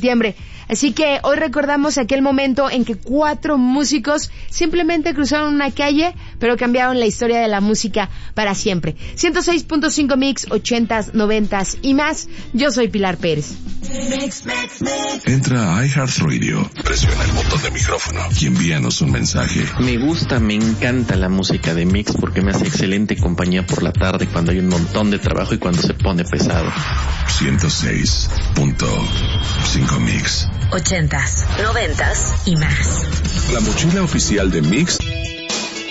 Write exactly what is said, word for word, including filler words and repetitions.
septiembre. Así que hoy recordamos aquel momento en que cuatro músicos simplemente cruzaron una calle, pero cambiaron la historia de la música para siempre. ciento seis punto cinco Mix, ochentas, noventas y más. Yo soy Pilar Pérez. Mix, mix, mix. Entra a iHeartRadio, presiona el botón de micrófono y envíanos un mensaje. Me gusta, me encanta la música de Mix porque me hace excelente compañía por la tarde cuando hay un montón de trabajo y cuando se pone pesado. ciento seis punto cinco Mix. Ochentas, noventas y más. La mochila oficial de Mix